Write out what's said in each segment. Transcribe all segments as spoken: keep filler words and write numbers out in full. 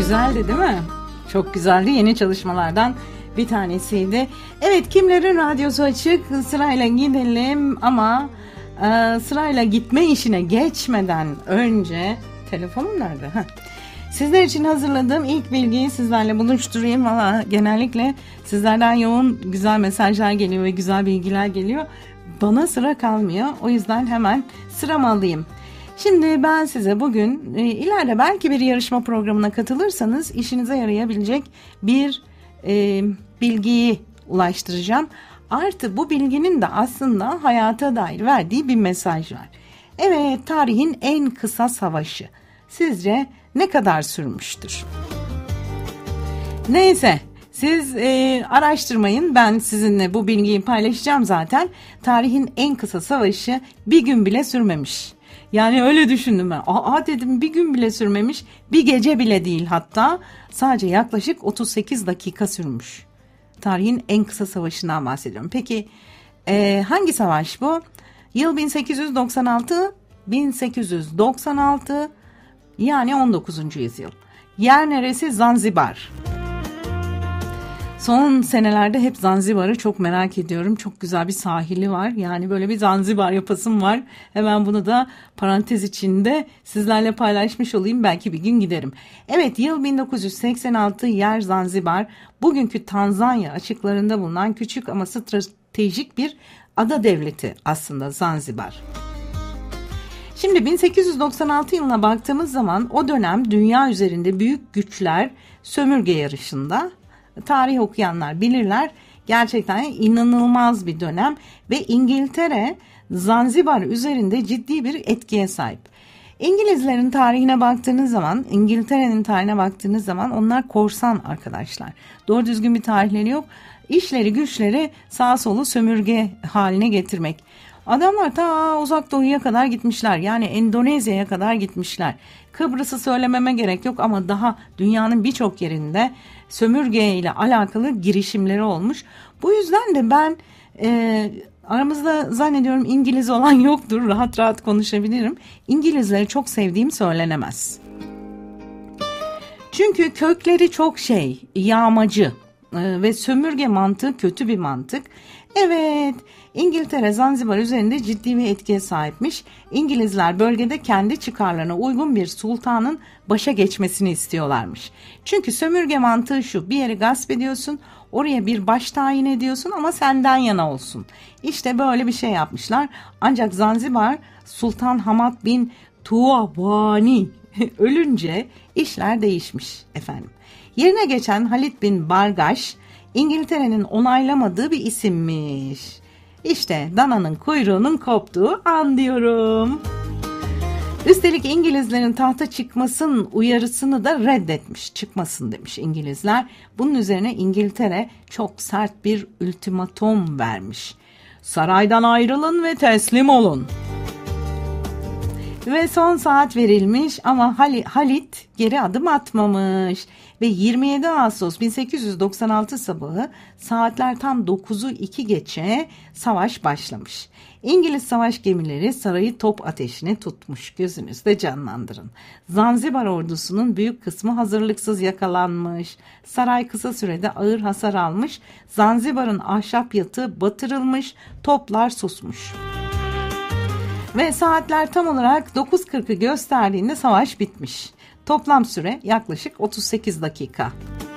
Güzeldi değil mi? Çok güzeldi. Yeni çalışmalardan bir tanesiydi. Evet, kimlerin radyosu açık? Sırayla gidelim ama e, sırayla gitme işine geçmeden önce telefonum nerede? Heh. Sizler için hazırladığım ilk bilgiyi sizlerle buluşturayım. Valla genellikle sizlerden yoğun güzel mesajlar geliyor ve güzel bilgiler geliyor. Bana sıra kalmıyor. O yüzden hemen sıramı alayım. Şimdi ben size bugün e, ileride belki bir yarışma programına katılırsanız işinize yarayabilecek bir e, bilgiyi ulaştıracağım. Artı bu bilginin de aslında hayata dair verdiği bir mesaj var. Evet, tarihin en kısa savaşı sizce ne kadar sürmüştür? Neyse, siz e, araştırmayın, ben sizinle bu bilgiyi paylaşacağım zaten. Tarihin en kısa savaşı bir gün bile sürmemiş. Yani öyle düşündüm ben. Aa dedim, bir gün bile sürmemiş, bir gece bile değil hatta. Sadece yaklaşık otuz sekiz dakika sürmüş. Tarihin en kısa savaşından bahsediyorum. Peki e, hangi savaş bu? Yıl bin sekiz yüz doksan altı, bin sekiz yüz doksan altı yani on dokuzuncu yüzyıl. Yer neresi? Zanzibar. Son senelerde hep Zanzibar'ı çok merak ediyorum. Çok güzel bir sahili var. Yani böyle bir Zanzibar yapasım var. Hemen bunu da parantez içinde sizlerle paylaşmış olayım. Belki bir gün giderim. Evet, yıl bin dokuz yüz seksen altı, yer Zanzibar. Bugünkü Tanzanya açıklarında bulunan küçük ama stratejik bir ada devleti aslında Zanzibar. Şimdi bin sekiz yüz doksan altı yılına baktığımız zaman o dönem dünya üzerinde büyük güçler sömürge yarışında. Tarih okuyanlar bilirler. Gerçekten inanılmaz bir dönem ve İngiltere Zanzibar üzerinde ciddi bir etkiye sahip. İngilizlerin tarihine baktığınız zaman, İngiltere'nin tarihine baktığınız zaman onlar korsan arkadaşlar. Doğru düzgün bir tarihleri yok. İşleri güçleri sağa solu sömürge haline getirmek. Adamlar ta uzak doğuya kadar gitmişler. Yani Endonezya'ya kadar gitmişler. Kıbrıs'ı söylememe gerek yok ama daha dünyanın birçok yerinde sömürge ile alakalı girişimleri olmuş. Bu yüzden de ben e, aramızda zannediyorum İngiliz olan yoktur. Rahat rahat konuşabilirim. İngilizleri çok sevdiğim söylenemez. Çünkü kökleri çok şey, yağmacı e, ve sömürge mantığı kötü bir mantık. Evet, İngiltere Zanzibar üzerinde ciddi bir etkiye sahipmiş. İngilizler bölgede kendi çıkarlarına uygun bir sultanın başa geçmesini istiyorlarmış. Çünkü sömürge mantığı şu: bir yeri gasp ediyorsun, oraya bir baş tayin ediyorsun ama senden yana olsun. İşte böyle bir şey yapmışlar. Ancak Zanzibar Sultan Hamad bin Tuğabani ölünce işler değişmiş efendim. Yerine geçen Halit bin Bargaş İngiltere'nin onaylamadığı bir isimmiş. İşte dananın kuyruğunun koptuğu an diyorum. Üstelik İngilizlerin tahta çıkmasın uyarısını da reddetmiş. Çıkmasın demiş İngilizler. Bunun üzerine İngiltere çok sert bir ultimatum vermiş. Saraydan ayrılın ve teslim olun. Ve son saat verilmiş ama Halit geri adım atmamış. Ve yirmi yedi Ağustos bin sekiz yüz doksan altı sabahı saatler tam dokuzu iki geçe savaş başlamış. İngiliz savaş gemileri sarayı top ateşine tutmuş. Gözünüzde canlandırın. Zanzibar ordusunun büyük kısmı hazırlıksız yakalanmış. Saray kısa sürede ağır hasar almış. Zanzibar'ın ahşap yatağı batırılmış. Toplar susmuş. Ve saatler tam olarak dokuz kırkı gösterdiğinde savaş bitmiş. Toplam süre yaklaşık otuz sekiz dakika.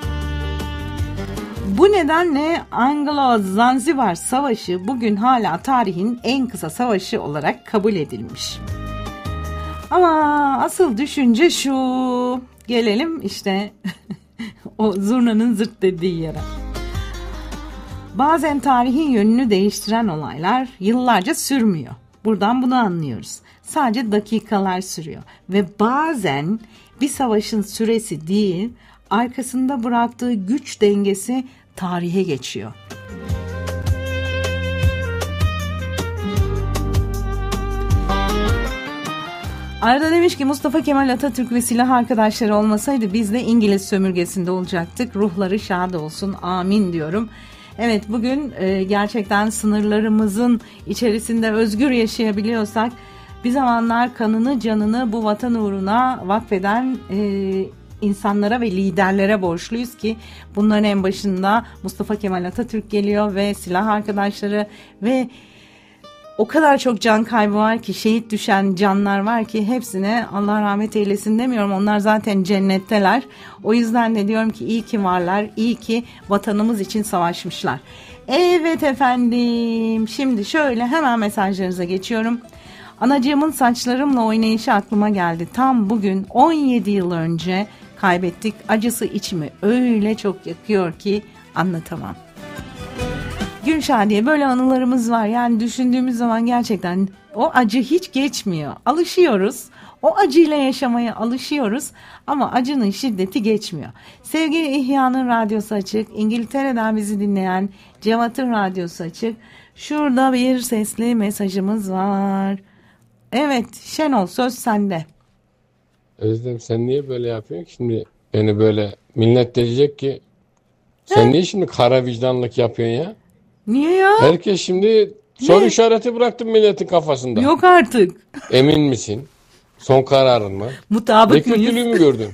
Bu nedenle Anglo-Zanzibar Savaşı bugün hala tarihin en kısa savaşı olarak kabul edilmiş. Ama asıl düşünce şu. Gelelim işte o zurnanın zırt dediği yere. Bazen tarihin yönünü değiştiren olaylar yıllarca sürmüyor. Buradan bunu anlıyoruz. Sadece dakikalar sürüyor ve bazen bir savaşın süresi değil, arkasında bıraktığı güç dengesi tarihe geçiyor. Arada demiş ki Mustafa Kemal Atatürk ve silah arkadaşları olmasaydı biz de İngiliz sömürgesinde olacaktık. Ruhları şad olsun, amin diyorum. Evet, bugün e, gerçekten sınırlarımızın içerisinde özgür yaşayabiliyorsak, bir zamanlar kanını canını bu vatan uğruna vakfeden e, insanlara ve liderlere borçluyuz ki bunların en başında Mustafa Kemal Atatürk geliyor ve silah arkadaşları ve o kadar çok can kaybı var ki, şehit düşen canlar var ki hepsine Allah rahmet eylesin demiyorum. Onlar zaten cennetteler. O yüzden de diyorum ki iyi ki varlar, iyi ki vatanımız için savaşmışlar. Evet efendim, şimdi şöyle hemen mesajlarınıza geçiyorum. Anacığımın saçlarımla oynayışı aklıma geldi. Tam bugün on yedi yıl önce kaybettik. Acısı içimi öyle çok yakıyor ki anlatamam. Gülşadiye, böyle anılarımız var. Yani düşündüğümüz zaman gerçekten o acı hiç geçmiyor. Alışıyoruz. O acıyla yaşamaya alışıyoruz ama acının şiddeti geçmiyor. Sevgili İhya'nın radyosu açık. İngiltere'den bizi dinleyen Cevat'ın radyosu açık. Şurada bir sesli mesajımız var. Evet Şenol, söz sende. Özlem, sen niye böyle yapıyorsun ki şimdi beni böyle millet diyecek ki sen niye şimdi kara vicdanlık yapıyorsun ya? Niye ya? Herkes şimdi soru işareti bıraktı milletin kafasında. Yok artık. Emin misin? Son kararın mı? Mutabık Ne kötülüğü mıyız? mü gördün?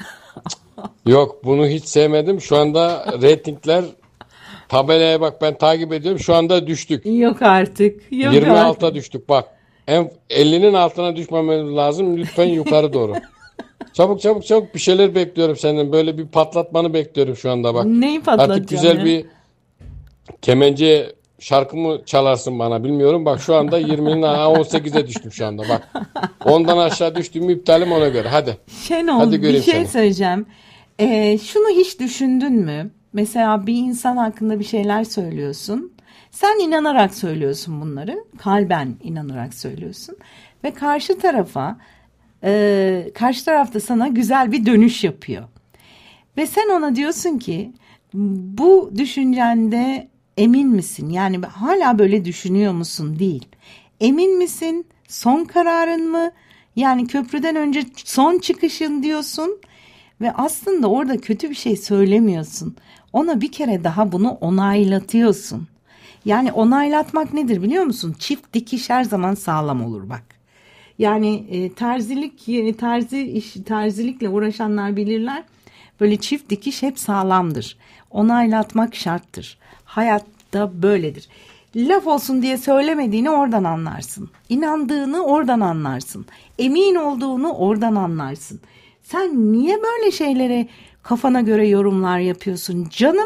Yok, bunu hiç sevmedim. Şu anda reytingler, tabelaya bak, ben takip ediyorum. Şu anda düştük. Yok artık. Yok yirmi altıya artık. düştük bak. En ellinin altına düşmememiz lazım. Lütfen yukarı doğru. Çabuk çabuk çabuk bir şeyler bekliyorum senden. Böyle bir patlatmanı bekliyorum şu anda bak. Neyi Artık patlatacağım güzel ya? bir kemence şarkı mı çalarsın bana bilmiyorum. Bak şu anda yirminin on sekize düştüm şu anda bak. Ondan aşağı düştüğüm iptalim, ona göre. Hadi. Şenol, Hadi bir göreyim şey seni. söyleyeceğim. Ee, şunu hiç düşündün mü? Mesela bir insan hakkında bir şeyler söylüyorsun. Sen inanarak söylüyorsun bunları. Kalben inanarak söylüyorsun. Ve karşı tarafa, e, karşı tarafta sana güzel bir dönüş yapıyor. Ve sen ona diyorsun ki bu düşüncende emin misin? Yani hala böyle düşünüyor musun? Değil. Emin misin? Son kararın mı? Yani köprüden önce son çıkışın diyorsun. Ve aslında orada kötü bir şey söylemiyorsun. Ona bir kere daha bunu onaylatıyorsun. Yani onaylatmak nedir biliyor musun? Çift dikiş her zaman sağlam olur bak. Yani e, terzilik, e, terzi iş, terzilikle uğraşanlar bilirler. Böyle çift dikiş hep sağlamdır. Onaylatmak şarttır. Hayatta böyledir. Laf olsun diye söylemediğini oradan anlarsın. İnandığını oradan anlarsın. Emin olduğunu oradan anlarsın. Sen niye böyle şeylere kafana göre yorumlar yapıyorsun canım?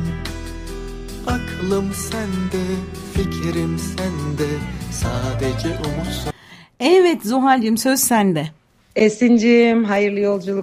Aklım sende, fikrim sende, sadece umut. Evet Zuhal'cığım, söz sende. Esin'cim hayırlı yolculuklar.